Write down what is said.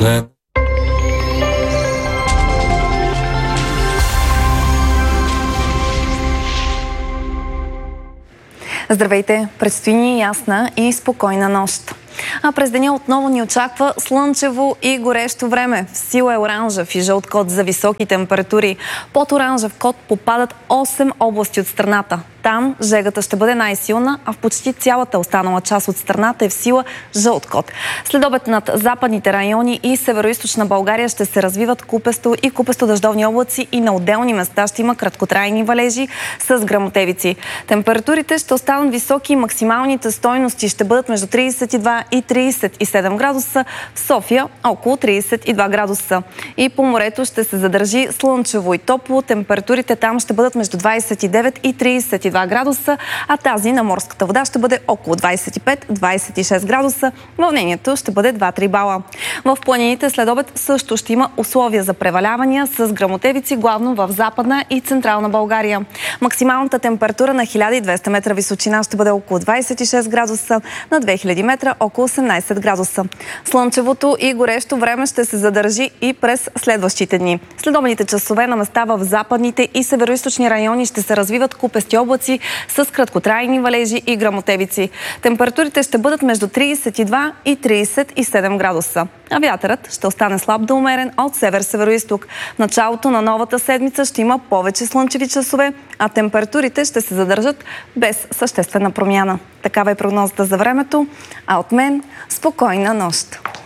Здравейте! Предстои ни ясна и спокойна нощ. А през деня отново ни очаква слънчево и горещо време. В сила е оранжев и жълт код за високи температури. Под оранжев код попадат 8 области от страната. Там жегата ще бъде най-силна, а в почти цялата останала част от страната е в сила жълт код. Следобед над западните райони и североизточна България ще се развиват купесто и купесто-дъждовни облаци и на отделни места ще има краткотрайни валежи с гръмотевици. Температурите ще останат високи и максималните стойности ще бъдат между 32 и 37 градуса, в София около 32 градуса. И по морето ще се задържи слънчево и топло. Температурите там ще бъдат между 29 и 32 градуса, а тази на морската вода ще бъде около 25-26 градуса. Вълнението ще бъде 2-3 бала. В планините след обед също ще има условия за превалявания с гръмотевици, главно в Западна и Централна България. Максималната температура на 1200 метра височина ще бъде около 26 градуса, на 2000 метра около 18 градуса. Слънчевото и горещо време ще се задържи и през следващите дни. Следобедните часове на места в западните и североизточни райони ще се развиват купести облаци с краткотрайни валежи и гръмотевици. Температурите ще бъдат между 32 и 37 градуса. А вятърът ще остане слаб до умерен от север-североизток. В началото на новата седмица ще има повече слънчеви часове, а температурите ще се задържат без съществена промяна. Такава е прогнозата за времето, а от мен спокойна нощ!